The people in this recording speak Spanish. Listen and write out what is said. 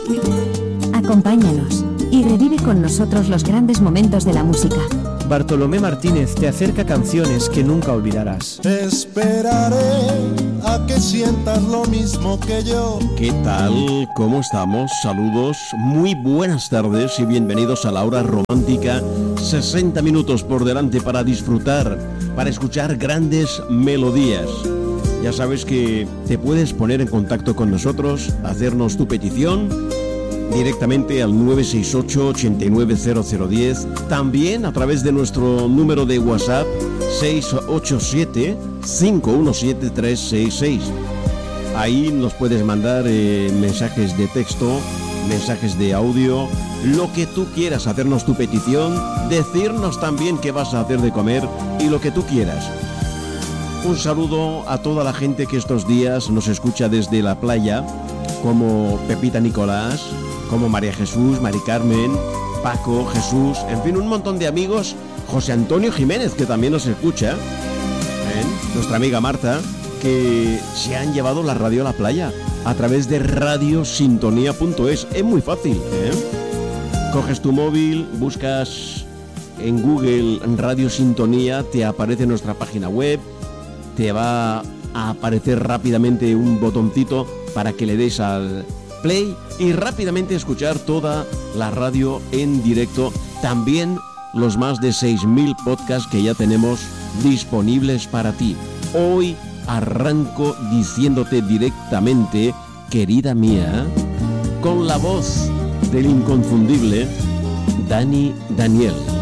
Acompáñanos y revive con nosotros los grandes momentos de la música. Bartolomé Martínez te acerca canciones que nunca olvidarás. Te esperaré a que sientas lo mismo que yo. ¿Qué tal? ¿Cómo estamos? Saludos, muy buenas tardes y bienvenidos a la hora romántica. 60 minutos por delante para disfrutar, para escuchar grandes melodías. Ya sabes que te puedes poner en contacto con nosotros, hacernos tu petición directamente al 968-890010, también a través de nuestro número de WhatsApp 687-517-366. Ahí nos puedes mandar mensajes de texto, mensajes de audio, lo que tú quieras, hacernos tu petición, decirnos también qué vas a hacer de comer y lo que tú quieras. Un saludo a toda la gente que estos días nos escucha desde la playa, como Pepita Nicolás, como María Jesús, Mari Carmen, Paco, Jesús, en fin, un montón de amigos. José Antonio Jiménez, que también nos escucha, nuestra amiga Marta, que se han llevado la radio a la playa a través de radiosintonía.es. Es muy fácil, Coges tu móvil, buscas en Google Radio Sintonía, te aparece nuestra página web, te va a aparecer rápidamente un botoncito para que le des al play y rápidamente escuchar toda la radio en directo. También los más de 6.000 podcasts que ya tenemos disponibles para ti. Hoy arranco diciéndote directamente, querida mía, con la voz del inconfundible Dani Daniel.